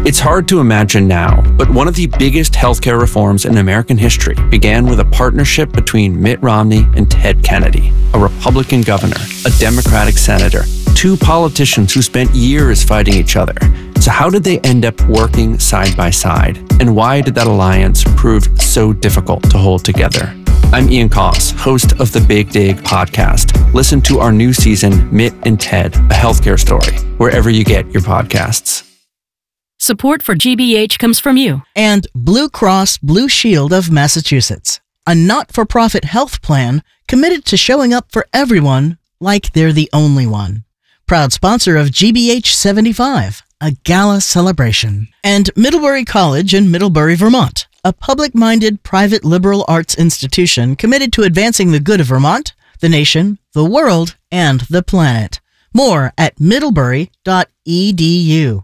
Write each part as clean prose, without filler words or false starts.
It's hard to imagine now, but one of the biggest healthcare reforms in American history began with a partnership between Mitt Romney and Ted Kennedy, a Republican governor, a Democratic senator, two politicians who spent years fighting each other. So how did they end up working side by side? And why did that alliance prove so difficult to hold together? I'm Ian Koss, host of the Big Dig podcast. Listen to our new season, Mitt and Ted, a healthcare story, wherever you get your podcasts. Support for GBH comes from you. And Blue Cross Blue Shield of Massachusetts, a not-for-profit health plan committed to showing up for everyone like they're the only one. Proud sponsor of GBH 75, a gala celebration. And Middlebury College in Middlebury, Vermont, a public-minded private liberal arts institution committed to advancing the good of Vermont, the nation, the world, and the planet. More at middlebury.edu.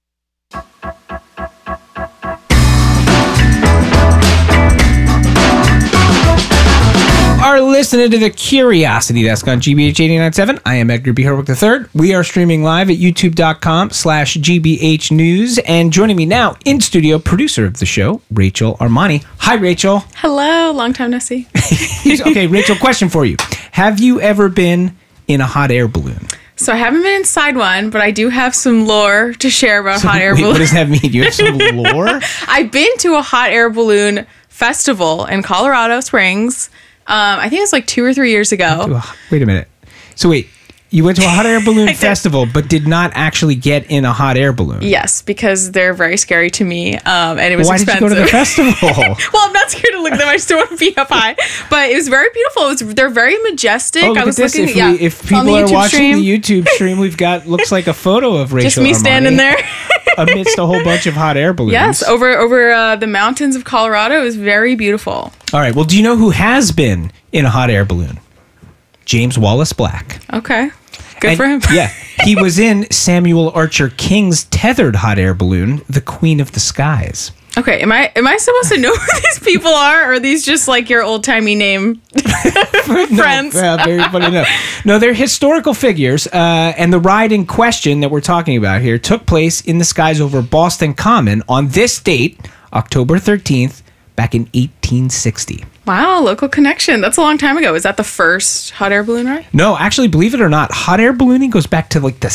Are listening to the Curiosity Desk on GBH 89.7. I am Edgar B. Herwick III. We are streaming live at youtube.com/GBH News. And joining me now in studio, producer of the show, Rachel Armani. Hi, Rachel. Hello. Long time no see. Okay, Rachel, question for you. Have you ever been in a hot air balloon? So I haven't been inside one, but I do have some lore to share about hot air Wait, balloons. what does that mean? You have some lore? I've been to a hot air balloon festival in Colorado Springs. I think it's like 2 or 3 years ago. Wait a minute. So wait, you went to a hot air balloon festival, but did not actually get in a hot air balloon? Yes, because they're very scary to me, and it was expensive. Why did you go to the festival? Well, I'm not scared to look at them. I just don't want to be up high. But it was very beautiful. They're very majestic. Oh, look I was at this. looking. If people are watching the YouTube stream, we've got looks like a photo of Rachel just me Armani standing there amidst a whole bunch of hot air balloons. Yes, over the mountains of Colorado. It was very beautiful. All right. Well, do you know who has been in a hot air balloon? James Wallace Black. Okay. Good for him. Yeah. He was in Samuel Archer King's tethered hot air balloon, The Queen of the Skies. Okay, am I supposed to know who these people are, or are these just like your old-timey name friends? No, very funny. No, they're historical figures, and the ride in question that we're talking about here took place in the skies over Boston Common on this date, October 13th, back in 1860. Wow, local connection. That's a long time ago. Is that the first hot air balloon ride? No, actually, believe it or not, hot air ballooning goes back to like the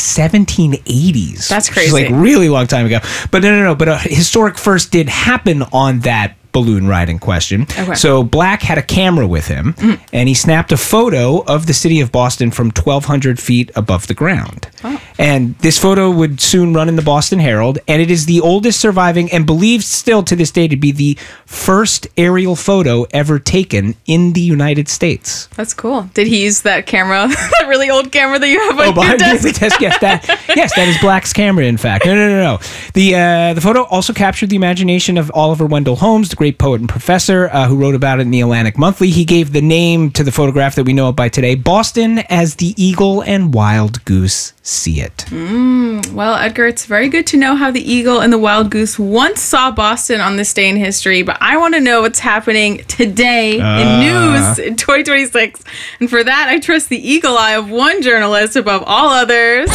1780s. That's crazy. Which is like really long time ago. But no. But a historic first did happen on that balloon ride in question. Okay. So Black had a camera with him, and he snapped a photo of the city of Boston from 1,200 feet above the ground. Oh. And this photo would soon run in the Boston Herald, and it is the oldest surviving and believed still to this day to be the first aerial photo ever taken in the United States. That's cool. Did he use that camera, that really old camera that you have on your behind desk? the desk. Yes, that is Black's camera, in fact. No. The photo also captured the imagination of Oliver Wendell Holmes, the great poet and professor who wrote about it in the Atlantic Monthly. He gave the name to the photograph that we know it by today, Boston as the Eagle and Wild Goose See It. Well, Edgar, it's very good to know how the eagle and the wild goose once saw Boston on this day in history, but I want to know what's happening today in news in 2026. And for that, I trust the eagle eye of one journalist above all others.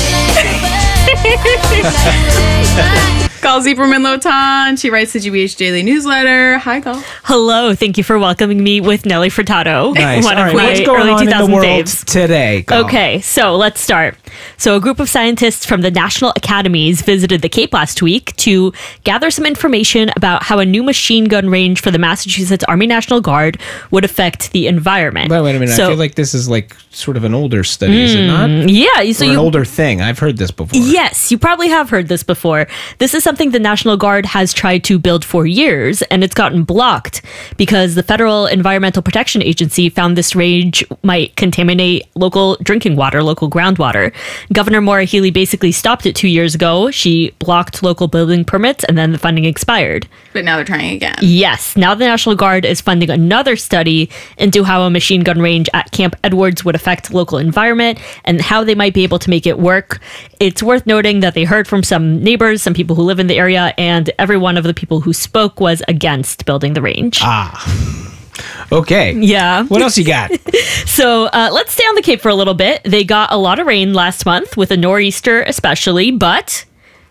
Gal Zieberman-Lotan. She writes the GBH Daily Newsletter. Hi, Gal. Hello. Thank you for welcoming me with Nelly Furtado. Nice. One All of right, my what's going early on 2000 in the world faves. today, Gal? Okay, so let's start. So a group of scientists from the National Academies visited the Cape last week to gather some information about how a new machine gun range for the Massachusetts Army National Guard would affect the environment. Wait a minute. So, I feel like this is like sort of an older study, is it not? yeah. So Or an older thing. I've heard this before. Yes, you probably have heard this before. This is something the National Guard has tried to build for years, and it's gotten blocked because the Federal Environmental Protection Agency found this range might contaminate local drinking water, local groundwater. Governor Maura Healey basically stopped it 2 years ago. She blocked local building permits, and then the funding expired. But now they're trying again. Yes, now the National Guard is funding another study into how a machine gun range at Camp Edwards would affect local environment and how they might be able to make it work. It's worth noting that they heard from some neighbors, some people who live in the area, and every one of the people who spoke was against building the range. Okay. Yeah. What else you got? So let's stay on the Cape for a little bit. They got a lot of rain last month with a nor'easter especially, but